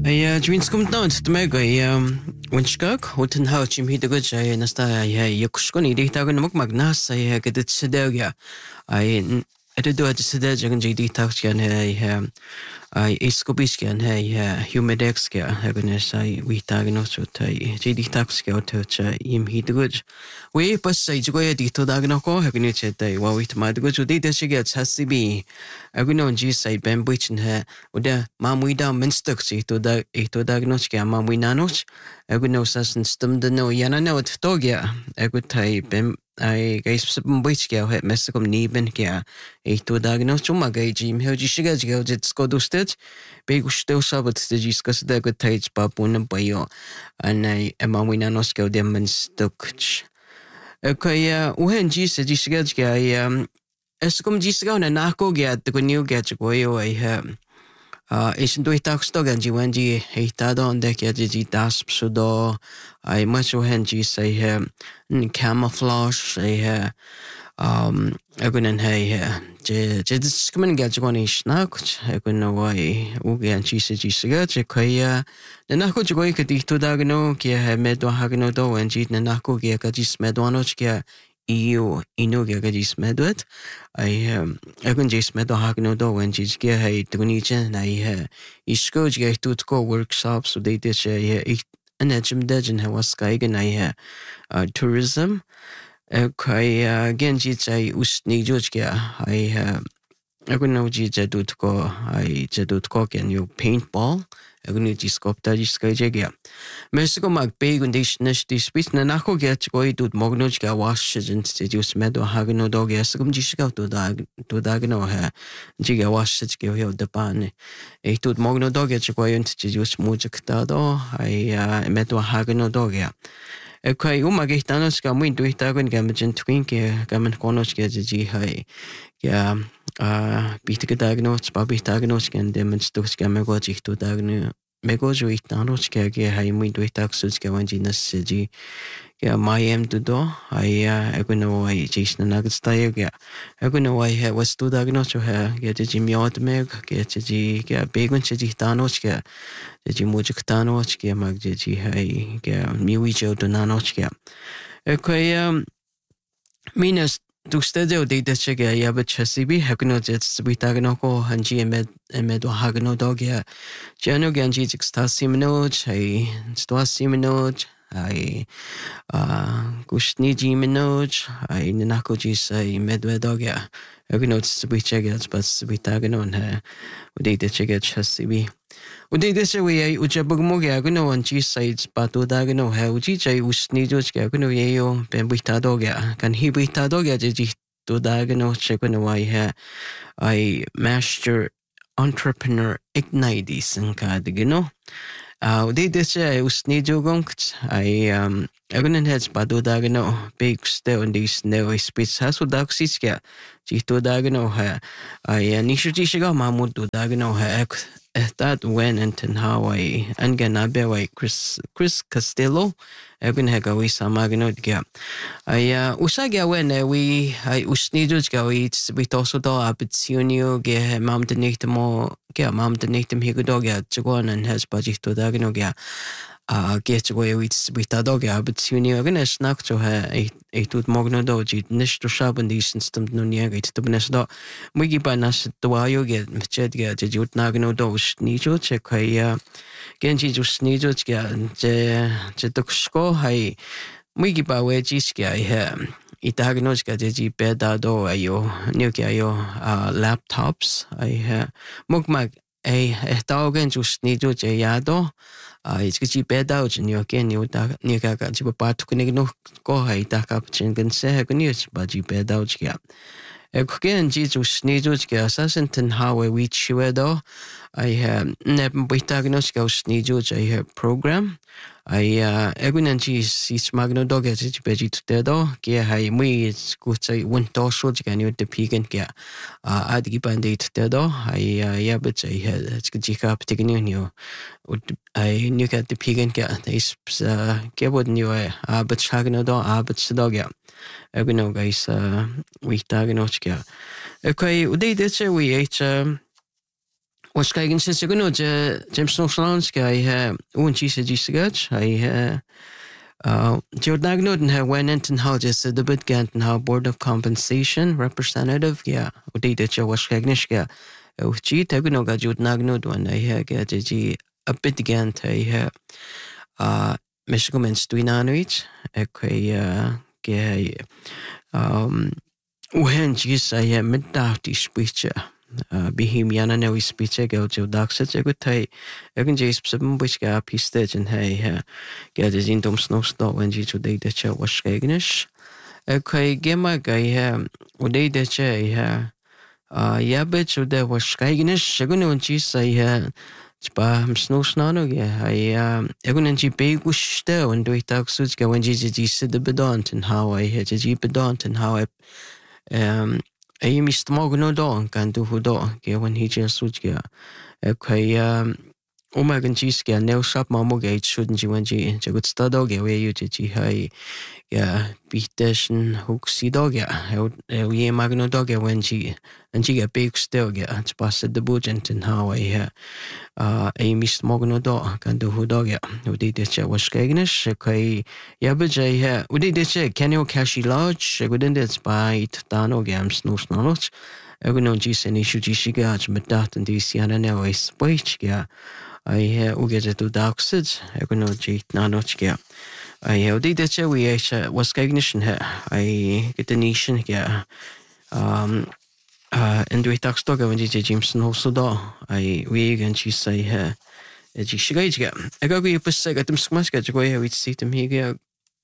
Dwins komt nou het mij wanskak hoten hou chim hidagaj nasta yakushkoni dihtagan muk magnas gedit sedagya ay edo at sedagan dihtagan ay iskobiskan humidex hagunes ay witagan osut ay dihtax im hidagaj we pas ay jugoya dihtodagan ko hagunes ay wawit madagaj udi desigat hasibi agunon ji say bambwichin uda mamuida minstuk ito dagnos kya mamuinanos agunos as stumdano yanano at togya agutai bem ay guys bambwich kya het messakom niben kya ito dagnos chumagay jim hoji shiga jiga jet skodustet begusto sabat de discuss da gutai babun bayo anay mamuinanos kya de minstuk kaya uhen ji se jiga kya eskom jisga na nako gya to new gya chgoyo ay isin do itaksto ganji wenji hitado onde kya ji das psudo ay macho henji say camouflage ay agunan hay je diskumen gya chgoni snak agun wai ugyan ji se jisga kaya na nako chgoy kati to dagno kya medo hagno do wenji na nako gya ka jis medwano kya io inoga gadis medwet ay agun jes medo hagno do when jis ge hay tunichen ay isko ge tutko workshops so they did an ejim dejin ha was kaigen ay tourism kay genji ay usni jojge ay agun no ji tutko ay tutko ken yo paintball agun ji skopta ji skajege Mexico magbeg und ich nicht die Spitz na nako get go tut mognoch ga Washington Studios medo hagno dog yesgum jishga to dagno ha jiga wash ge yo de ban e tut mogno dog get go yunt jus mujik da do ai medo hagno dog ya kai umagitanos ga muito itagon gamjin twinke gamen konos ge ji hai ya bitte diagnos babi diagnos gen dem stus gamego ji to dagno Megojo itanoch kaya hay muito itaksus kaya wanji nasji kaya mayem tudo ay aguno ay jason nagstayo kaya aguno ay was to dagnocho ha kaya ji miot meg kaya ji kaya begun ji tanoch kaya ji mujik tanoch kaya magji hay kaya miwijo donanoch kaya kaya minas Tuxtedo de chega yaba chasibi hagno jets bitagno ko hanji emedo hagno dogya jano ganji extasimno chay stoasimno ay kushni jimno ay nanako jis ay medwedogya hagno bichega but bitagno ha de chega chasibi Udi dese we ay ujabugmo kaya kuno wanchi sides pato dagno ha uji chay usni joj kaya kuno yeyo pembitado kaya kan hibitado kaya ji to dagno che kuno ay ha ay master entrepreneur ignite sanka dagno udi dese ay usni jogong ay agunan heads pato dagno big stay on these no spits haso daksis kaya ji to dagno ha ay nishuji shiga mamud to dagno ha that went into Hawaii and ganabe way Chris Castillo egun hagawi samagno gya ay usagya when we ay usnidos gawi we also do opportunity ge mam de mo ge mam de higudo gya chgon and has budget to dagno gya get away with that dog opportunity again snack to ha tut mogno do ji nisto shaben die system no niegit to benes do mugi ba nas to ayo ge chet ge ji ut nagno do ni jo che kai genji jo ni jo je to sko hai mugi ba we ji ske ai ha itagnos ge ji beda do ayo new ge ayo laptops ai ha mugmag ai tagen jo ni jo je ya do it's because you bed out and you again you got you part to no go hay tak up chin gan se ha news but you bed out ya again Jesus needs to assassin how we chiwedo I have never been diagnosed with needs I have program I egunan ji sis magno dog as it beji to dedo ge hay we good say one to so gan you the pigan ge ad gi bandit dedo I yeah but I had it's good jika particularly new I knew at the pigan ge is ge would new but chagno do but dog ya eguno guys we diagnosed ge okay they did say we ate was kijken ze zeggen nou James Nostrandski hij untje ze disgats hij Jordan Nagnoden hij went in how just the bit gant how Board of Compensation representative ja udi dat je was kijken ja untje tegen nog dat Jordan Nagnoden hij gaat je a bit gant hij Michigan mens doen aan iets ik hij uhenji saya medati speech bihimiana newi speech go to daxet good tai egen jes sebum biska pistage and hey get is in dom snow sto when you to de cha was gegnish okay gema guy udei de cha ya bet so de was gegnish segun un chi say Spa snow snano ge I egun en be gusto and do tak such go when ji sit the bedant and how I had ji bedant and how I mist morgen do kan du hu do ge when he just such ge okay Omagan ji ske no shop mamo ge shouldn't you when ji good stado ge we you ji hai ja bitteschen huxi dog ja we magno dog when ji and ji get big still ja it's past the budget and how I mist morgen do kan du hu dog ja we did it was gegnish okay ja but we did it can you cash large we didn't it by dano games no snot egun ji sen issue ji shiga met dat and this yana now is speech ja I uget to daxed egun ji nanoch ja I did it we was gegnish I get the nation ja and we talk stock when ji Jameson also do I we again she say ji shiga ja I go you put say got them smash ga go we see them here